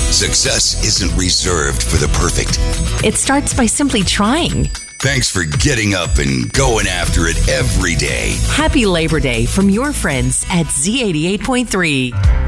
Success isn't reserved for the perfect. It starts by simply trying. Thanks for getting up and going after it every day. Happy Labor Day from your friends at Z88.3.